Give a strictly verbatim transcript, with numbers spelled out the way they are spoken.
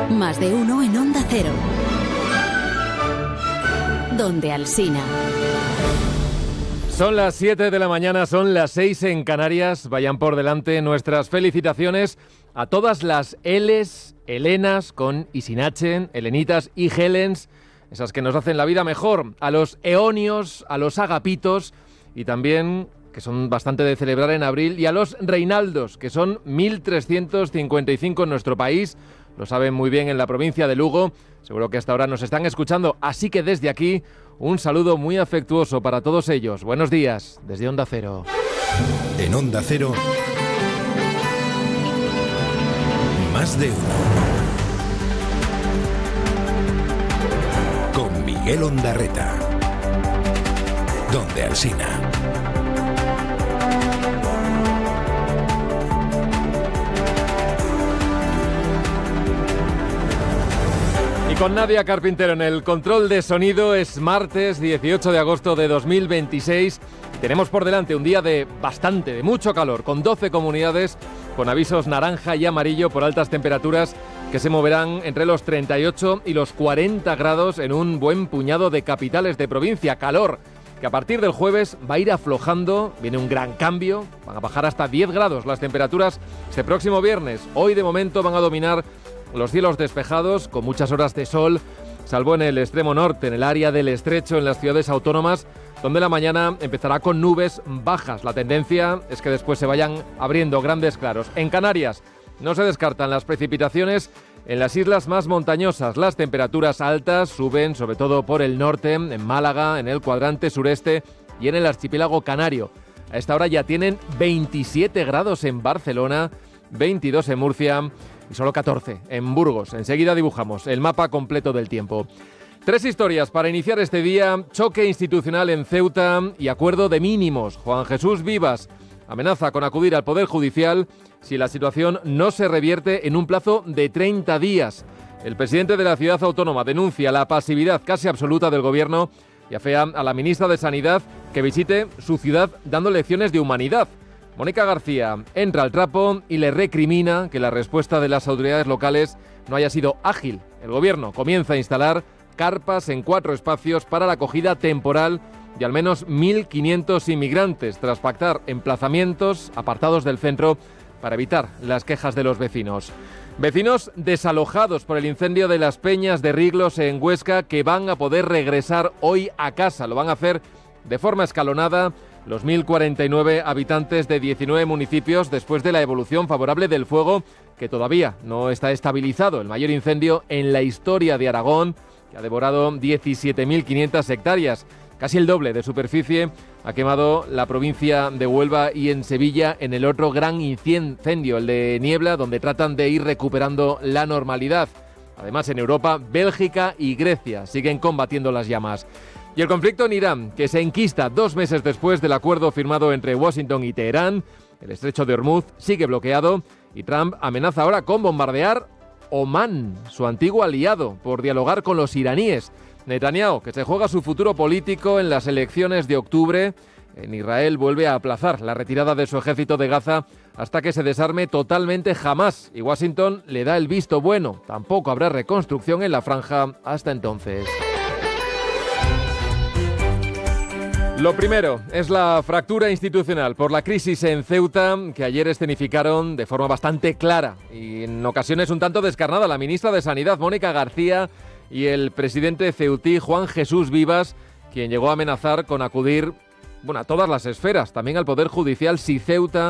Más de uno en Onda Cero. Donde Alsina. Son las siete de la mañana, son las seis en Canarias. Vayan por delante nuestras felicitaciones a todas las Eles, Elenas con y sin H, Helenitas y Helens, esas que nos hacen la vida mejor. A los Eonios, a los Agapitos y también, que son bastante de celebrar en abril, y a los Reinaldos, que son mil trescientos cincuenta y cinco en nuestro país. Lo saben muy bien en la provincia de Lugo. Seguro que hasta ahora nos están escuchando, así que desde aquí un saludo muy afectuoso para todos ellos. Buenos días, desde Onda Cero. En Onda Cero, Más de uno. Con Miguel Ondarreta. Donde Alsina. Y con Nadia Carpintero en el control de sonido. Es martes dieciocho de agosto de dos mil veintiséis. Tenemos por delante un día de bastante, de mucho calor, con doce comunidades con avisos naranja y amarillo por altas temperaturas que se moverán entre los treinta y ocho y los cuarenta grados en un buen puñado de capitales de provincia. Calor que a partir del jueves va a ir aflojando, viene un gran cambio, van a bajar hasta diez grados las temperaturas este próximo viernes. Hoy de momento van a dominar los cielos despejados, con muchas horas de sol, salvo en el extremo norte, en el área del Estrecho, en las ciudades autónomas, donde la mañana empezará con nubes bajas. La tendencia es que después se vayan abriendo grandes claros. En Canarias no se descartan las precipitaciones en las islas más montañosas. Las temperaturas altas suben, sobre todo por el norte, en Málaga, en el cuadrante sureste y en el archipiélago canario. A esta hora ya tienen veintisiete grados en Barcelona, veintidós en Murcia y solo catorce en Burgos. Enseguida dibujamos el mapa completo del tiempo. Tres historias para iniciar este día. Choque institucional en Ceuta y acuerdo de mínimos. Juan Jesús Vivas amenaza con acudir al Poder Judicial si la situación no se revierte en un plazo de treinta días. El presidente de la ciudad autónoma denuncia la pasividad casi absoluta del gobierno y afea a la ministra de Sanidad que visite su ciudad dando lecciones de humanidad. Mónica García entra al trapo y le recrimina que la respuesta de las autoridades locales no haya sido ágil. El gobierno comienza a instalar carpas en cuatro espacios para la acogida temporal de al menos mil quinientos inmigrantes, tras pactar emplazamientos apartados del centro para evitar las quejas de los vecinos. Vecinos desalojados por el incendio de las Peñas de Riglos en Huesca, que van a poder regresar hoy a casa. Lo van a hacer de forma escalonada los mil cuarenta y nueve habitantes de diecinueve municipios después de la evolución favorable del fuego, que todavía no está estabilizado. El mayor incendio en la historia de Aragón, que ha devorado diecisiete mil quinientas hectáreas, casi el doble de superficie, ha quemado la provincia de Huelva y en Sevilla en el otro gran incendio, el de Niebla, donde tratan de ir recuperando la normalidad. Además, en Europa, Bélgica y Grecia siguen combatiendo las llamas. Y el conflicto en Irán, que se enquista dos meses después del acuerdo firmado entre Washington y Teherán. El estrecho de Hormuz sigue bloqueado y Trump amenaza ahora con bombardear Omán, su antiguo aliado, por dialogar con los iraníes. Netanyahu, que se juega su futuro político en las elecciones de octubre en Israel, vuelve a aplazar la retirada de su ejército de Gaza hasta que se desarme totalmente Hamás. Y Washington le da el visto bueno. Tampoco habrá reconstrucción en la franja hasta entonces. Lo primero es la fractura institucional por la crisis en Ceuta, que ayer escenificaron de forma bastante clara y en ocasiones un tanto descarnada la ministra de Sanidad, Mónica García, y el presidente ceutí, Juan Jesús Vivas, quien llegó a amenazar con acudir, bueno, a todas las esferas, también al Poder Judicial, si Ceuta